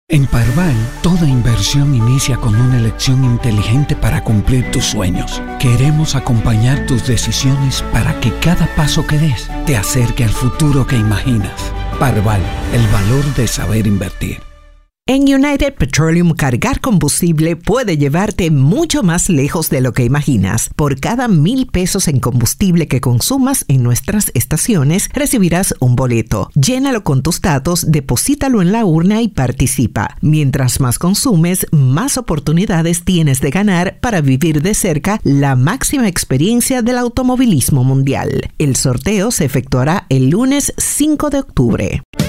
En Parval, toda inversión inicia con una elección inteligente para cumplir tus sueños. Queremos acompañar tus decisiones para que cada paso que des te acerque al futuro que imaginas. Parval, el valor de saber invertir. En United Petroleum, cargar combustible puede llevarte mucho más lejos de lo que imaginas. Por cada $1,000 en combustible que consumas en nuestras estaciones, recibirás un boleto. Llénalo con tus datos, deposítalo en la urna y participa. Mientras más consumes, más oportunidades tienes de ganar para vivir de cerca la máxima experiencia del automovilismo mundial. El sorteo se efectuará el lunes 5 de octubre.